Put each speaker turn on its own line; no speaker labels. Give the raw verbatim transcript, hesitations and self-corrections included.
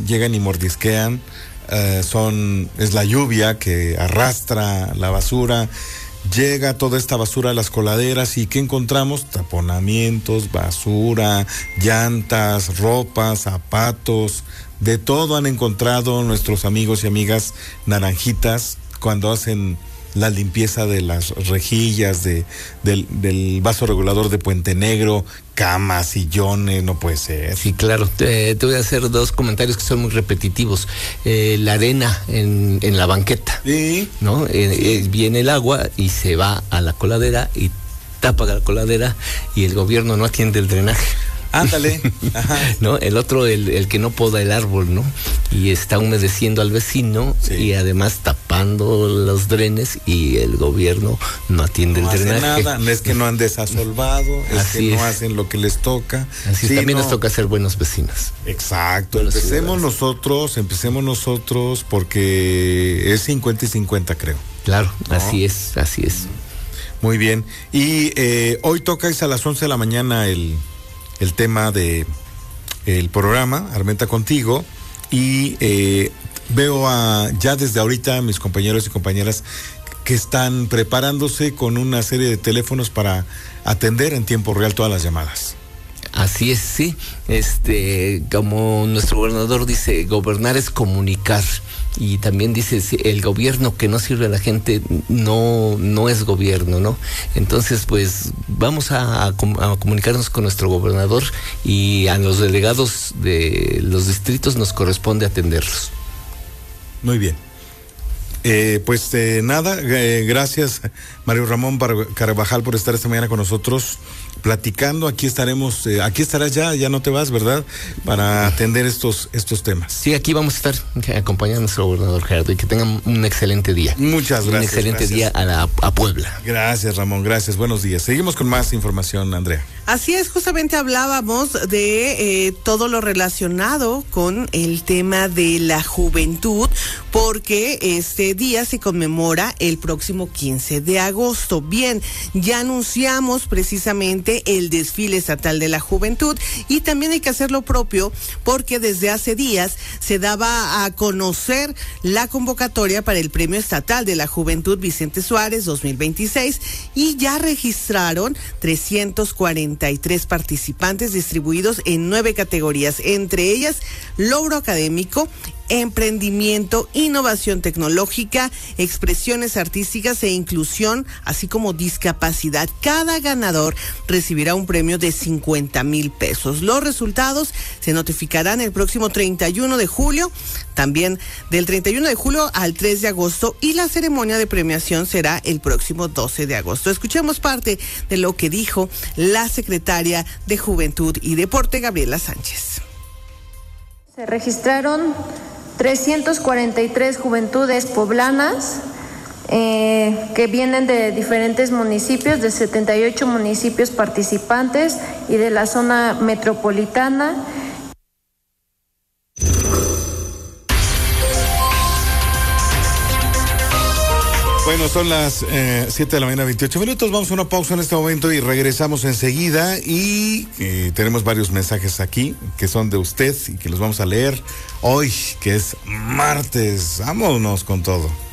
llegan, llegan y mordisquean. Uh, son, es la lluvia que arrastra la basura, llega toda esta basura a las coladeras y ¿qué encontramos? Taponamientos, basura, llantas, ropa, zapatos, de todo han encontrado nuestros amigos y amigas naranjitas cuando hacen la limpieza de las rejillas, de, del, del vaso regulador de Puente Negro, camas, sillones, no puede ser.
Sí, claro. Te, te voy a hacer dos comentarios que son muy repetitivos. Eh, la arena en, en la banqueta.
Sí.
¿No? Eh,
Sí.
eh, viene el agua y se va a la coladera y tapa la coladera y el gobierno no atiende el drenaje.
Ándale. Ajá.
¿No? El otro, el, el que no poda el árbol, ¿no? Y está humedeciendo al vecino, sí. Y además tapando los drenes y el gobierno no atiende
no
el drenaje.
No hace nada, no es que no han desasolvado, es Así que no es. hacen lo que les toca.
Así
sí,
es, también
no.
nos toca ser buenos vecinos.
Exacto,
buenos
empecemos
ciudadanos.
nosotros, empecemos nosotros porque es cincuenta y cincuenta, creo.
Claro,
¿no?
así es, así es.
Muy bien, y eh, hoy tocáis a las once de la mañana el... el tema de el programa Armenta Contigo y eh, veo a, ya desde ahorita mis compañeros y compañeras que están preparándose con una serie de teléfonos para atender en tiempo real todas las llamadas.
Así es, sí. Este, como nuestro gobernador dice, gobernar es comunicar. Y también dice, el gobierno que no sirve a la gente no, no es gobierno, ¿no? Entonces, pues, vamos a, a, a comunicarnos con nuestro gobernador y a los delegados de los distritos nos corresponde atenderlos.
Muy bien. Eh, pues eh, nada, eh, gracias Mario Ramón Carvajal por estar esta mañana con nosotros platicando. Aquí estaremos, eh, aquí estarás ya, ya no te vas, ¿verdad? Para atender estos, estos temas.
Sí, aquí vamos a estar acompañando a nuestro gobernador Gerardo y que tengan un excelente día.
Muchas gracias.
Un excelente
gracias.
día a, la, a Puebla.
Gracias, Ramón, gracias, buenos días. Seguimos con más información, Andrea.
Así es, justamente hablábamos de eh, todo lo relacionado con el tema de la juventud, porque este día se conmemora el próximo quince de agosto. Bien, ya anunciamos precisamente el desfile estatal de la juventud y también hay que hacer lo propio porque desde hace días se daba a conocer la convocatoria para el Premio Estatal de la Juventud Vicente Suárez dos mil veintiséis y ya registraron trescientos cuarenta y tres participantes distribuidos en nueve categorías, entre ellas logro académico, emprendimiento, innovación tecnológica, expresiones artísticas e inclusión, así como discapacidad. Cada ganador recibirá un premio de cincuenta mil pesos. Los resultados se notificarán el próximo treinta y uno de julio, también del treinta y uno de julio al tres de agosto, y la ceremonia de premiación será el próximo doce de agosto. Escuchemos parte de lo que dijo la secretaria de Juventud y Deporte, Gabriela Sánchez.
Se registraron trescientas cuarenta y tres juventudes poblanas eh, que vienen de diferentes municipios, de setenta y ocho municipios participantes y de la zona metropolitana.
Bueno, son las eh, siete de la mañana, veintiocho minutos. Vamos a una pausa en este momento y regresamos enseguida. Y eh, tenemos varios mensajes aquí que son de usted y que los vamos a leer hoy, que es martes. Vámonos con todo.